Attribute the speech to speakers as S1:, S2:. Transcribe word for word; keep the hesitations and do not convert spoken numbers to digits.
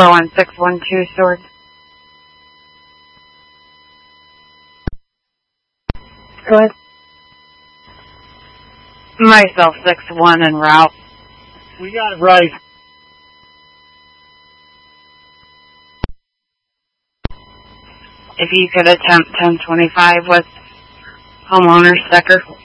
S1: four one six one two Swords. Go ahead. Myself six one en route.
S2: We got it right.
S1: If you could attempt ten twenty-five with homeowner Stecker.